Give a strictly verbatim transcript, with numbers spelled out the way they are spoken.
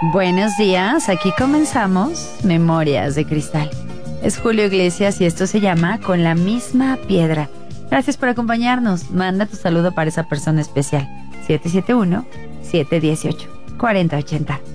Buenos días, aquí comenzamos Memorias de Cristal. Es Julio Iglesias y esto se llama Con la misma piedra. Gracias por acompañarnos. Manda tu saludo para esa persona especial. siete siete uno, siete uno ocho, cuatro cero ocho cero.